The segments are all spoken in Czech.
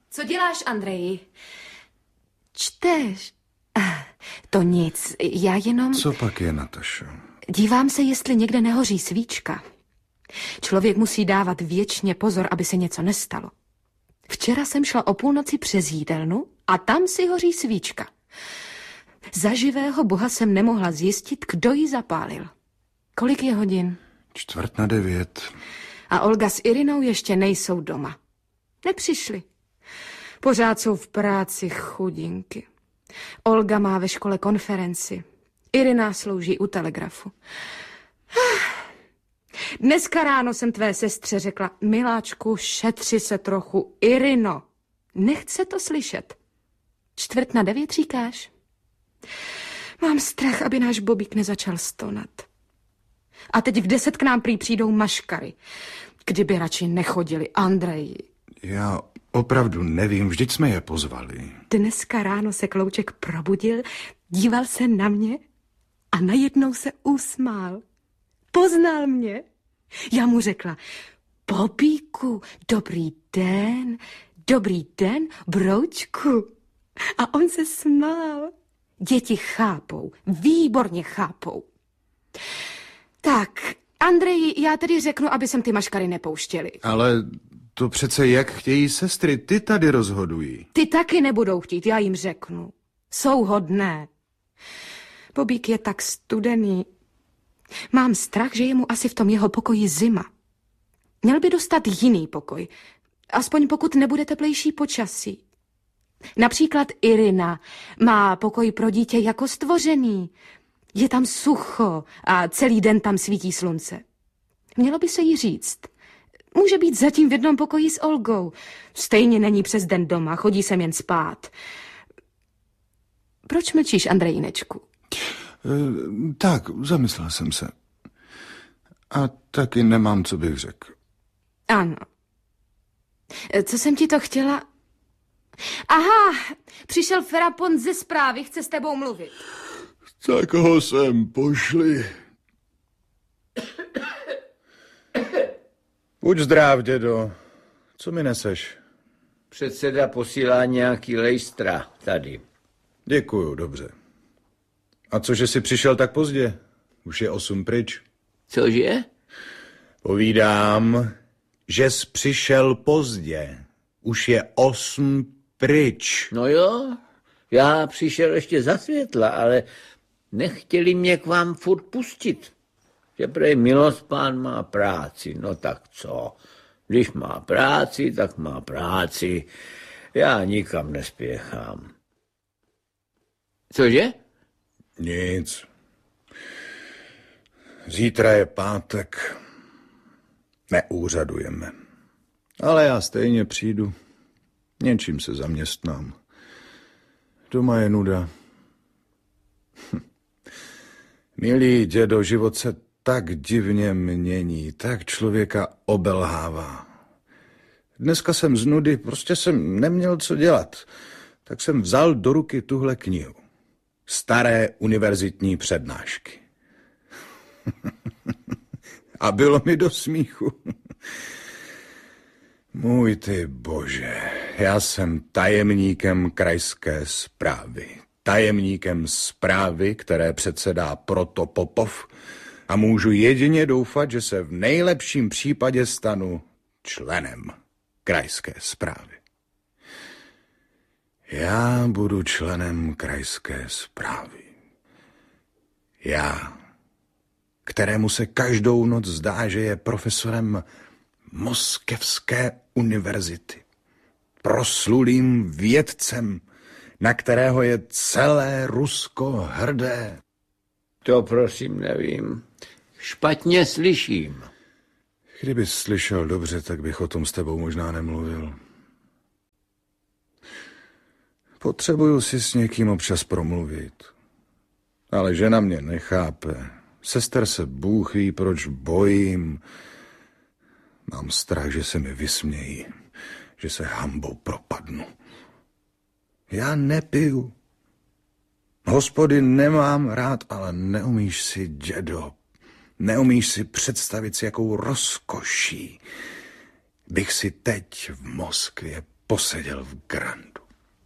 Co děláš, Andreji? Čteš? To nic, já jenom... Co pak je, Natašo? Dívám se, jestli někde nehoří svíčka. Člověk musí dávat věčně pozor, aby se něco nestalo. Včera jsem šla o půlnoci přes jídelnu a tam si hoří svíčka. Za živého Boha jsem nemohla zjistit, kdo ji zapálil. Kolik je hodin? 8:45. A Olga s Irinou ještě nejsou doma. Nepřišli. Pořád jsou v práci, chudinky. Olga má ve škole konferenci. Irina slouží u telegrafu. Dneska ráno jsem tvé sestře řekla, miláčku, šetři se trochu, Irino. Nechce to slyšet. 8:45 říkáš? Mám strach, aby náš Bobík nezačal stonat. A teď v 10 k nám prý přijdou maškary. Kdyby radši nechodili, Andreji. Já opravdu nevím, vždyť jsme je pozvali. Dneska ráno se Klouček probudil, díval se na mě a najednou se usmál. Poznal mě. Já mu řekla, Bobíku, dobrý den, broučku. A on se smál. Děti chápou, výborně chápou. Tak, Andreji, já tedy řeknu, aby sem ty maškary nepouštěli. Ale to přece jak chtějí sestry, ty tady rozhodují. Ty taky nebudou chtít, já jim řeknu. Jsou hodné. Bobík je tak studený. Mám strach, že je mu asi v tom jeho pokoji zima. Měl by dostat jiný pokoj, aspoň pokud nebude teplejší počasí. Například Irina má pokoj pro dítě jako stvořený. Je tam sucho a celý den tam svítí slunce. Mělo by se jí říct. Může být zatím v jednom pokoji s Olgou. Stejně není přes den doma, chodí sem jen spát. Proč mlčíš, Andrejinečku? Tak, zamyslel jsem se. A taky nemám, co bych řekl. Ano. Co jsem ti to chtěla... Aha, přišel Ferapont ze zprávy, chce s tebou mluvit. Tak ho sem pošli. Buď zdrav, dědo. Co mi neseš? Předseda posílá nějaký lejstra tady. Děkuju, dobře. A cože jsi přišel tak pozdě? Už je 8 pryč. Cože? Povídám, že jsi přišel pozdě. Už je 8 pryč. No jo, já přišel ještě za světla, ale nechtěli mě k vám furt pustit. Že prej Milospán má práci, no tak co? Když má práci, tak má práci. Já nikam nespěchám. Cože? Nic. Zítra je pátek. Neúřadujeme. Ale já stejně přijdu. Něčím se zaměstnám. Doma je nuda. Milý dědo, život se tak divně mění, tak člověka obelhává. Dneska jsem z nudy, prostě jsem neměl co dělat. Tak jsem vzal do ruky tuhle knihu. Staré univerzitní přednášky. A bylo mi do smíchu. Můj ty bože, já jsem tajemníkem krajské správy. Tajemníkem správy, které předsedá Protopopov, a můžu jedině doufat, že se v nejlepším případě stanu členem krajské správy. Já budu členem krajské správy. Já, kterému se každou noc zdá, že je profesorem Moskevské univerzity. Proslulým vědcem, na kterého je celé Rusko hrdé. To prosím nevím. Špatně slyším. Kdybys slyšel dobře, tak bych o tom s tebou možná nemluvil. Potřebuju si s někým občas promluvit. Ale žena mě nechápe. Sester se Bůh ví, proč bojím. Mám strach, že se mi vysmějí, že se hanbou propadnu. Já nepiju. Hospody nemám rád, ale neumíš si, dědo, neumíš si představit, s jakou rozkoší bych si teď v Moskvě poseděl v Grandu.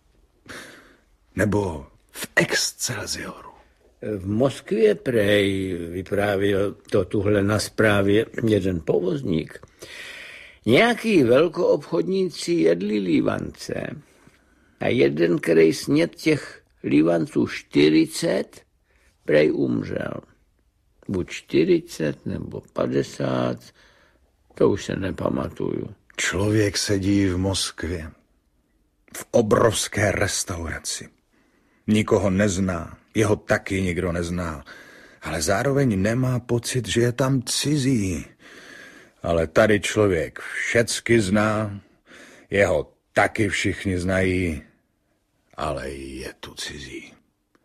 Nebo v Excelsioru. V Moskvě prej vyprávěl to tuhle na zprávě jeden povozník. Nějaký velkoobchodníci jedli lívance a jeden, který sněd těch lívanců 40, prej umřel. Buď 40 nebo 50, to už se nepamatuju. Člověk sedí v Moskvě, v obrovské restauraci. Nikoho nezná, jeho taky nikdo nezná, ale zároveň nemá pocit, že je tam cizí. Ale tady člověk všecky zná, jeho taky všichni znají, ale je tu cizí.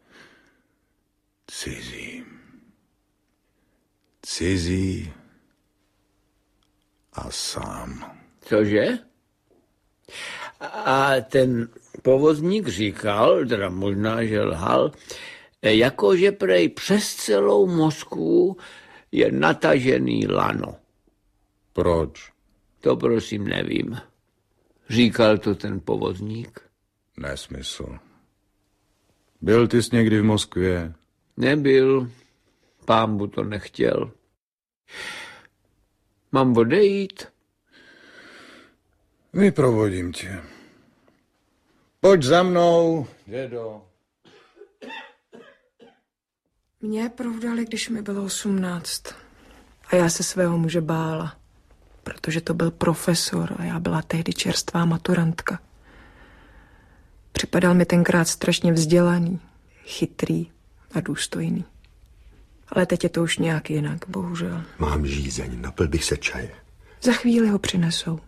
Cizí. Cizí a sám. Cože? A ten povozník říkal, teda možná, že lhal, jakože prej přes celou Moskvu je natažený lano. Proč? To prosím nevím. Říkal to ten povozník? Nesmysl. Byl ty jsi někdy v Moskvě? Nebyl. Pánbu to nechtěl. Mám odejít? Vyprovodím tě. Pojď za mnou, dědo. Mě provdali, když mi bylo 18. A já se svého muže bála, protože to byl profesor a já byla tehdy čerstvá maturantka. Připadal mi tenkrát strašně vzdělaný, chytrý a důstojný. Ale teď je to už nějak jinak, bohužel. Mám žízeň, napil bych se čaje. Za chvíli ho přinesou.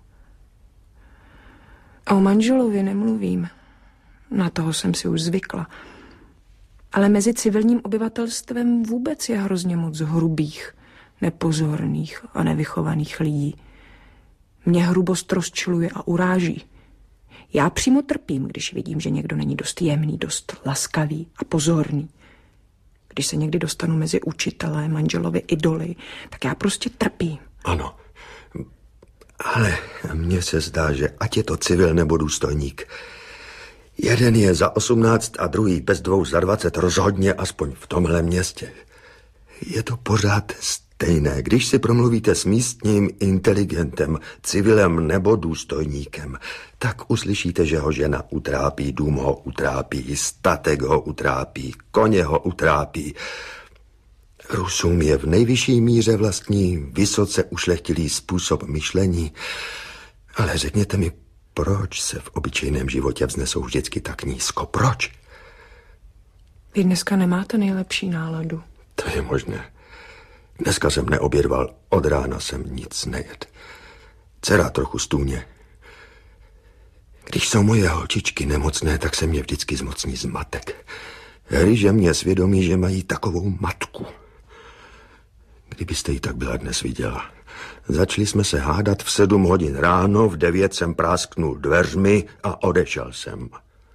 A o manželovi nemluvím. Na toho jsem si už zvykla. Ale mezi civilním obyvatelstvem vůbec je hrozně moc hrubých, nepozorných a nevychovaných lidí. Mě hrubost rozčiluje a uráží. Já přímo trpím, když vidím, že někdo není dost jemný, dost laskavý a pozorný. Když se někdy dostanu mezi učitelé, manželovi idoly, tak já prostě trpím. Ano, ale mně se zdá, že ať je to civil nebo důstojník, jeden je za 18 a druhý bez 2 za 20 rozhodně, aspoň v tomhle městě. Je to pořád stejné, když si promluvíte s místním inteligentem, civilem nebo důstojníkem, tak uslyšíte, že ho žena utrápí, dům ho utrápí, statek ho utrápí, koně ho utrápí. Rusům je v nejvyšší míře vlastní vysoce ušlechtilý způsob myšlení, ale řekněte mi, proč se v obyčejném životě vznesou vždycky tak nízko? Proč? Vy dneska nemáte nejlepší náladu. To je možné. Dneska jsem neobědval, od rána jsem nic nejedl. Dcera trochu stůně. Když jsou moje holčičky nemocné, tak se mě vždycky zmocní zmatek. Hryže mě svědomí, že mají takovou matku. Kdybyste ji tak byla dnes viděla. Začali jsme se hádat v 7 hodin ráno, v 9 jsem prásknul dveřmi a odešel jsem.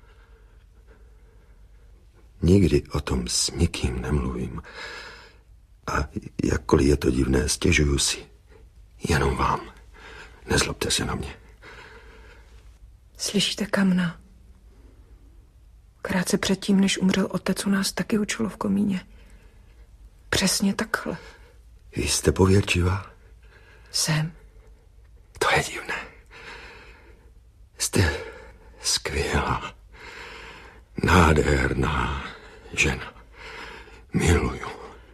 Nikdy o tom s nikým nemluvím. A jakkoliv je to divné, stěžuju si. Jenom vám. Nezlobte se na mě. Slyšíte, Kamna? Krátce předtím, než umřel otec, u nás taky učilo v komíně. Přesně takhle. Vy jste pověrčivá? Jsem. To je divné. Jste skvělá, nádherná žena. Miluju.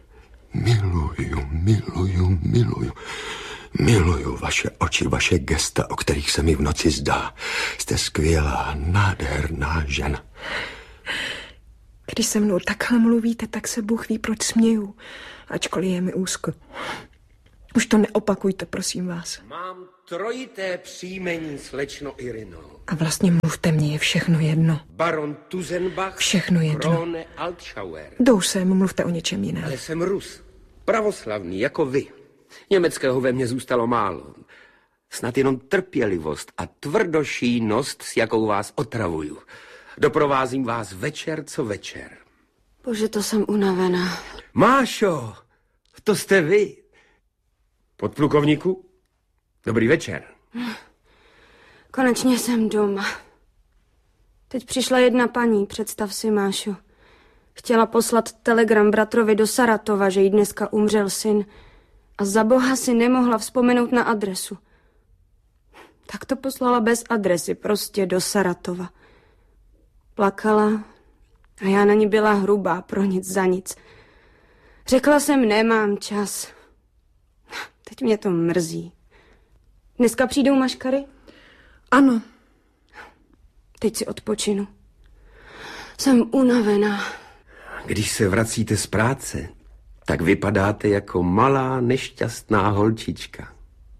Miluju vaše oči, vaše gesta, o kterých se mi v noci zdá. Jste skvělá, nádherná žena. Když se mnou takhle mluvíte, tak se Bůh ví, proč směju, ačkoliv je mi úzko. Už to neopakujte, prosím vás. Mám trojité příjmení, slečno Irino. A vlastně mluvte, mně je všechno jedno. Baron Tuzenbach, všechno jedno. Krone Altschauer. Jdou sem, mluvte o něčem jiném. Ale jsem Rus, pravoslavný, jako vy. Německého ve mně zůstalo málo. Snad jenom trpělivost a tvrdošíjnost, s jakou vás otravuju. Doprovázím vás večer co večer. Bože, to jsem unavená. Mášo, to jste vy. Podplukovníku, dobrý večer. Konečně jsem doma. Teď přišla jedna paní, představ si, Mášo. Chtěla poslat telegram bratrovi do Saratova, že jí dneska umřel syn. A za boha si nemohla vzpomenout na adresu. Tak to poslala bez adresy, prostě do Saratova. Plakala a já na ní byla hrubá, pro nic za nic. Řekla jsem, nemám čas. Teď mě to mrzí. Dneska přijdou maškary? Ano. Teď si odpočinu. Jsem unavená. Když se vracíte z práce, tak vypadáte jako malá nešťastná holčička.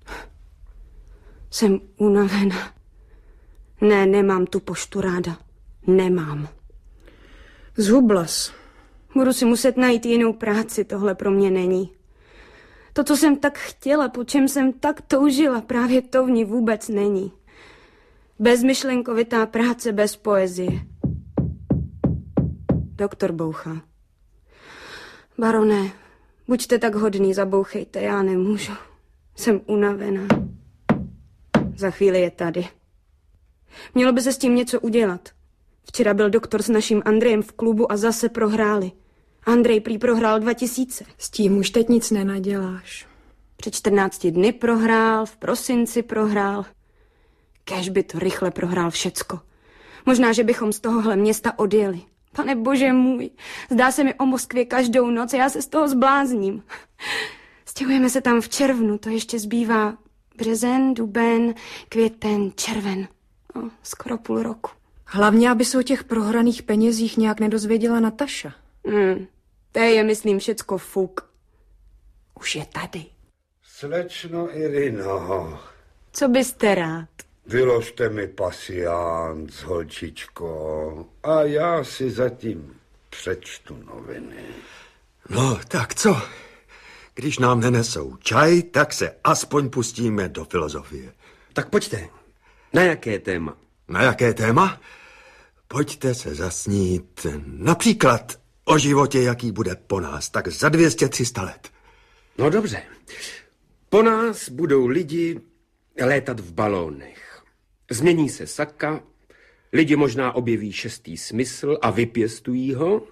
Jsem unavená. Ne, nemám tu poštu ráda. Nemám. Zhublas. Budu si muset najít jinou práci, tohle pro mě není. To, co jsem tak chtěla, po čem jsem tak toužila, právě to v ní vůbec není. Bezmyšlenkovitá práce bez poezie. Doktor bouchá. Barone, buďte tak hodný, zabouchejte, já nemůžu. Jsem unavená. Za chvíli je tady. Mělo by se s tím něco udělat. Včera byl doktor s naším Andrejem v klubu a zase prohráli. Andrej prý prohrál 2000. S tím už teď nic nenaděláš. Před 14 dny prohrál, v prosinci prohrál. Kéž by to rychle prohrál všecko. Možná, že bychom z tohohle města odjeli. Pane bože můj, zdá se mi o Moskvě každou noc a já se z toho zblázním. Stěhujeme se tam v červnu, to ještě zbývá březen, duben, květen, červen. Skoro půl roku. Hlavně, aby se o těch prohraných penězích nějak nedozvěděla Nataša. To je, myslím, všecko fuk. Už je tady. Slečno Irino. Co byste rád? Vyložte mi pasiánt, holčičko, a já si zatím přečtu noviny. No, tak co? Když nám nenesou čaj, tak se aspoň pustíme do filozofie. Tak pojďte. Na jaké téma? Na jaké téma? Pojďte se zasnít například o životě, jaký bude po nás, tak za 200-300 let. No dobře. Po nás budou lidi létat v balónech. Změní se saka, lidi možná objeví šestý smysl a vypěstují ho,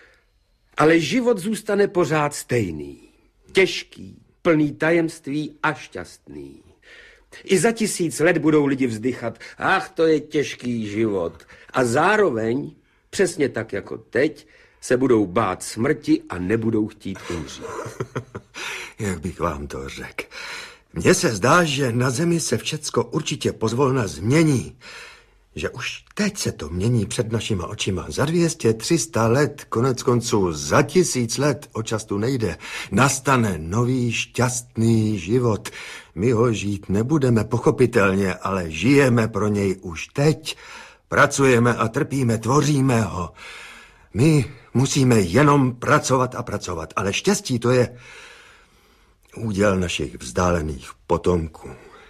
ale život zůstane pořád stejný. Těžký, plný tajemství a šťastný. I za 1000 let budou lidi vzdychat, ach, to je těžký život. A zároveň, přesně tak jako teď, se budou bát smrti a nebudou chtít umřít. Jak bych vám to řekl? Mně se zdá, že na zemi se všecko určitě pozvolna změní. Že už teď se to mění před našima očima. Za 200-300 let, konec konců za 1000 let, o čas tu nejde, nastane nový šťastný život. My ho žít nebudeme pochopitelně, ale žijeme pro něj už teď. Pracujeme a trpíme, tvoříme ho. My musíme jenom pracovat a pracovat, ale štěstí to je úděl našich vzdálených potomků.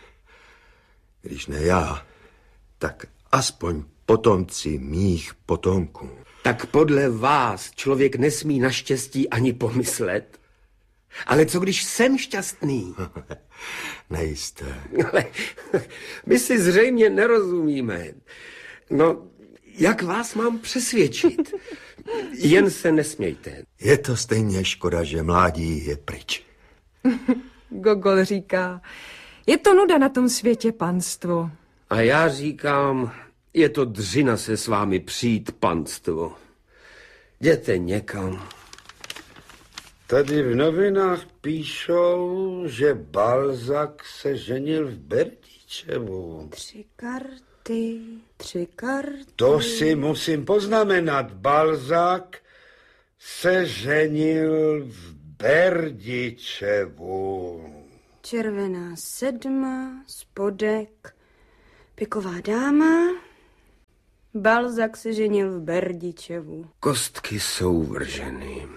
Když ne já, tak aspoň potomci mých potomků. Tak podle vás člověk nesmí na štěstí ani pomyslet? Ale co když jsem šťastný? Nejste. Ale my si zřejmě nerozumíme. No, jak vás mám přesvědčit? Jen se nesmějte. Je to stejně škoda, že mládí je pryč. Gogol říká, je to nuda na tom světě, panstvo. A já říkám, je to dřina se s vámi přijít, panstvo. Jděte někam. Tady v novinách píšou, že Balzac se ženil v Berdičevu. 3 karty, 3 karty. To si musím poznamenat. Balzac se ženil v Berdičevu. Červená 7, spodek, piková dáma. Balzac se ženil v Berdičevu. Kostky jsou vrženy.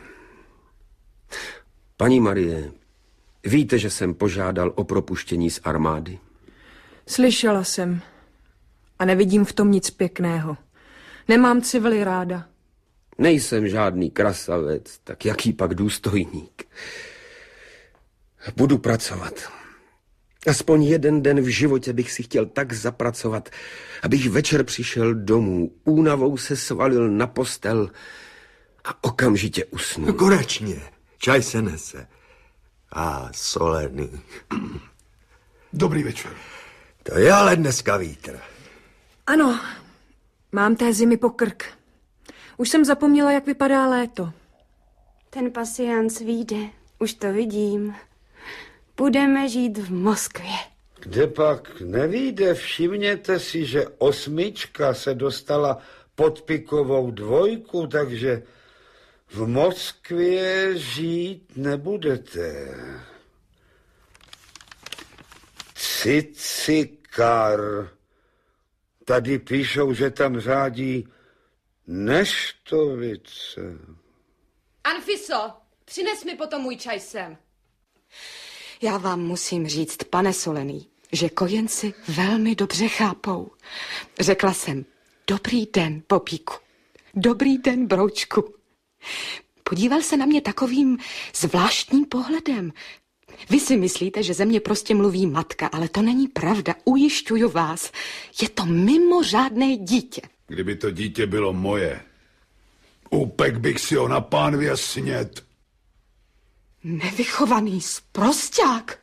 Paní Marie, víte, že jsem požádal o propuštění z armády? Slyšela jsem. A nevidím v tom nic pěkného. Nemám civily ráda. Nejsem žádný krasavec, tak jaký pak důstojník. Budu pracovat. Aspoň jeden den v životě bych si chtěl tak zapracovat, abych večer přišel domů, únavou se svalil na postel a okamžitě usnul. No konečně, čaj se nese. A solený. Dobrý večer. To je ale dneska vítr. Ano, mám té zimy po krk. Už jsem zapomněla, jak vypadá léto. Ten pasiánc vyjde, už to vidím. Budeme žít v Moskvě. Kde pak nevíde, všimněte si, že 8 se dostala pod pikovou 2, takže v Moskvě žít nebudete. Cicikar. Tady píšou, že tam řádí neštovice. Anfiso, přines mi potom můj čaj sem. Já vám musím říct, pane Solený, že kojenci velmi dobře chápou. Řekla jsem, dobrý den, Popíku. Dobrý den, Broučku. Podíval se na mě takovým zvláštním pohledem. Vy si myslíte, že ze mě prostě mluví matka, ale to není pravda, ujišťuju vás. Je to mimořádné dítě. Kdyby to dítě bylo moje, upek bych si ho na pánvi a sněd. Nevychovaný sprosťák.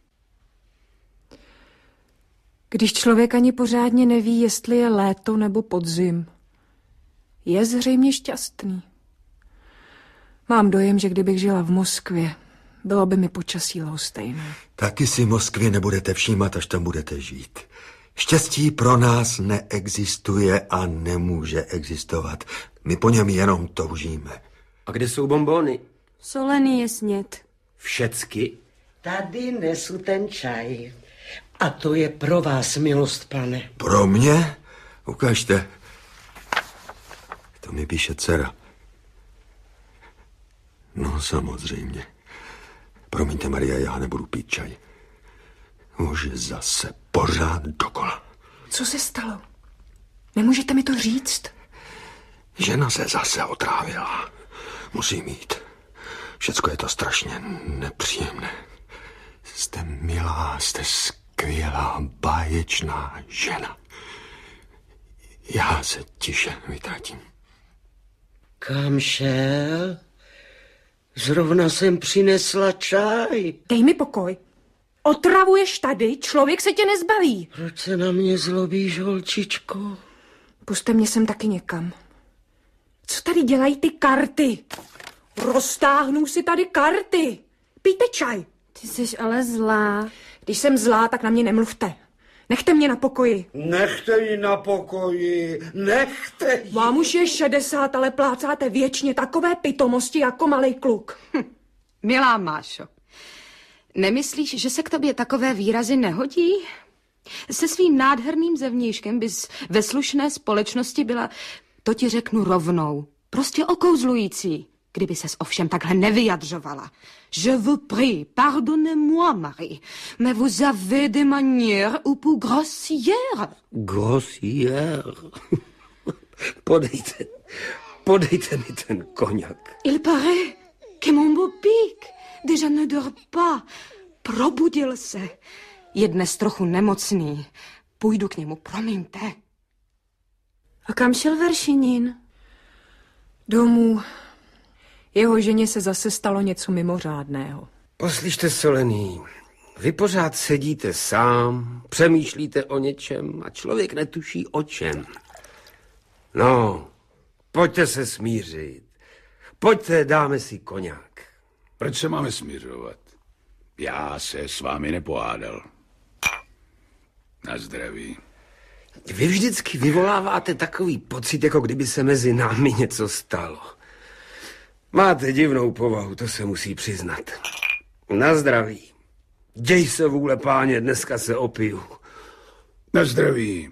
Když člověk ani pořádně neví, jestli je léto nebo podzim, je zřejmě šťastný. Mám dojem, že kdybych žila v Moskvě, bylo by mi počasí lhostejné. Taky si Moskvě nebudete všímat, až tam budete žít. Štěstí pro nás neexistuje a nemůže existovat. My po něm jenom toužíme. A kde jsou bonbony? Solený je sněd. Všecky? Tady nesu ten čaj. A to je pro vás, milost pane. Pro mě? Ukažte. To mi píše dcera. No samozřejmě. Promiňte, Maria, já nebudu pít čaj. Už zase pořád dokola. Co se stalo? Nemůžete mi to říct? Žena se zase otrávila. Musím jít. Všecko je to strašně nepříjemné. Jste milá, jste skvělá, báječná žena. Já se tiše vytratím. Kam šel? Zrovna jsem přinesla čaj. Dej mi pokoj. Otravuješ tady, člověk se tě nezbaví. Proč se na mě zlobíš, holčičko? Puste mě sem taky někam. Co tady dělají ty karty? Roztáhnou si tady karty. Pijte čaj. Ty jsi ale zlá. Když jsem zlá, tak na mě nemluvte. Nechte mě na pokoji. Nechte ji na pokoji, nechte ji. Vám už je 60, ale plácáte věčně takové pitomosti jako malej kluk. Milá Mášo, nemyslíš, že se k tobě takové výrazy nehodí? Se svým nádherným zevnějškem bys ve slušné společnosti byla, to ti řeknu rovnou, prostě okouzlující, kdyby ses ovšem takhle nevyjadřovala. Je vous prie, pardonnez-moi, Marie, mais vous avez des manières un peu grossières. Grossière? Podejte mi ten koněk. Il paraît que mon beau Pic déjà ne dort pas. Probudil se. Je dnes trochu nemocný. Půjdu k němu, promiňte. A kam šel Veršinin? Domů. Jeho ženě se zase stalo něco mimořádného. Poslyšte, Solený, vy pořád sedíte sám, přemýšlíte o něčem a člověk netuší o čem. No, pojďte se smířit. Pojďte, dáme si koňák. Proč se máme smířovat? Já se s vámi nepohádal. Na zdraví. Vy vždycky vyvoláváte takový pocit, jako kdyby se mezi námi něco stalo. Máte divnou povahu, to se musí přiznat. Na zdraví. Děj se vůle, páně, dneska se opiju. Na zdraví.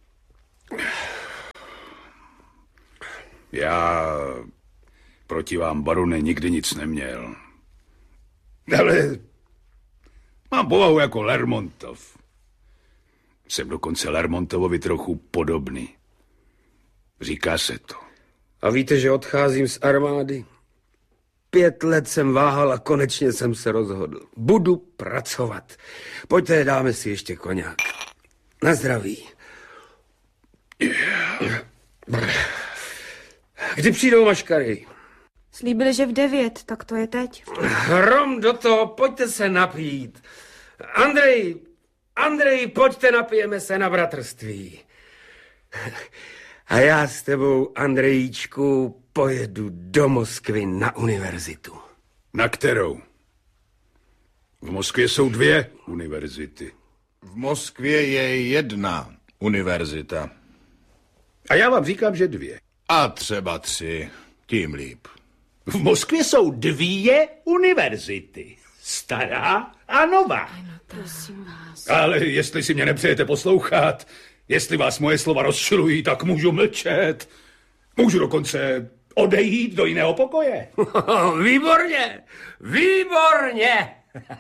Já proti vám, barone, nikdy nic neměl. Ale mám povahu jako Lermontov. Jsem dokonce Lermontovovi trochu podobný. Říká se to. A víte, že odcházím z armády? 5 let jsem váhal a konečně jsem se rozhodl. Budu pracovat. Pojďte, dáme si ještě koňák. Na zdraví. Kdy přijdou maškary? Slíbili, že v 9, tak to je teď. Hrom do toho, pojďte se napít. Andrej, pojďte, napijeme se na bratrství. A já s tebou, Andrejíčku, pojedu do Moskvy na univerzitu. Na kterou? V Moskvě jsou 2 univerzity. V Moskvě je 1 univerzita. A já vám říkám, že 2. A třeba 3, tím líp. V Moskvě jsou 2 univerzity. Stará a nová. Prosím vás. Ale jestli si mě nepřejete poslouchat, jestli vás moje slova rozčilují, tak můžu mlčet. Můžu dokonce odejít do jiného pokoje. Výborně, výborně.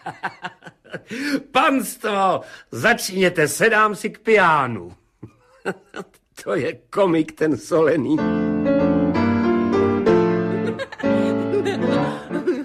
Panstvo, začněte, sedám si k piánu. To je komik ten Solený.